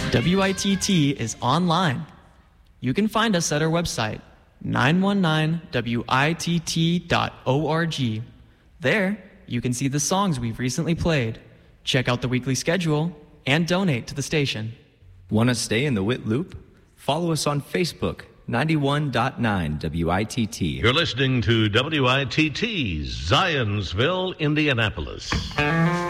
WITT is online. You can find us at our website, 919witt.org. There, you can see the songs we've recently played, check out the weekly schedule, and donate to the station. Want to stay in the WIT loop? Follow us on Facebook, 91.9 WITT. You're listening to WITT, Zionsville, Indianapolis.